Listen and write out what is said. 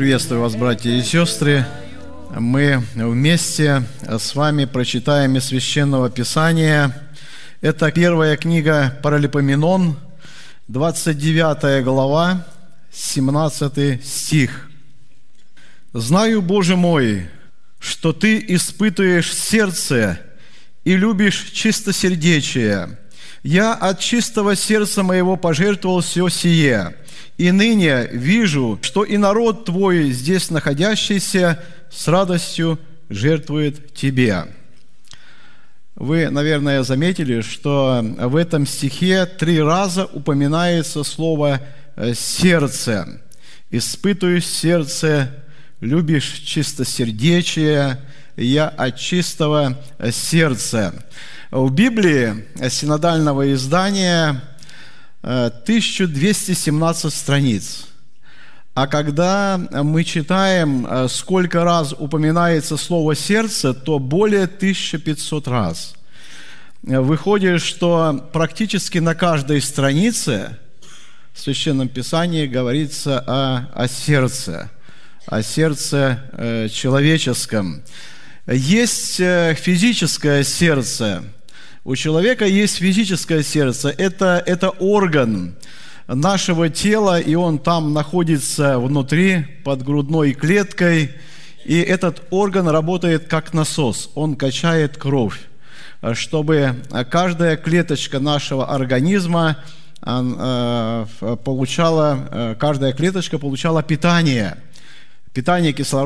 Приветствую вас, братья и сестры. Мы вместе с вами прочитаем из Священного Писания. Это первая книга Паралипоменон, 29 глава, 17 стих. «Знаю, Боже мой, что Ты испытываешь сердце и любишь чистосердечие. Я от чистого сердца моего пожертвовал все сие, и ныне вижу, что и народ Твой, здесь находящийся, с радостью жертвует Тебе». Вы, наверное, заметили, что в этом стихе 3 раза упоминается слово «сердце». «Испытываю сердце, любишь чистосердечие, я от чистого сердца». В Библии синодального издания 1217 страниц. А когда мы читаем, сколько раз упоминается слово «сердце», то более 1500 раз. Выходит, что практически на каждой странице в Священном Писании говорится о сердце человеческом. Есть физическое сердце. У человека есть физическое сердце. Это орган нашего тела, и он там находится внутри, под грудной клеткой. И этот орган работает как насос. Он качает кровь, чтобы каждая клеточка нашего организма каждая клеточка получала питание кислородом.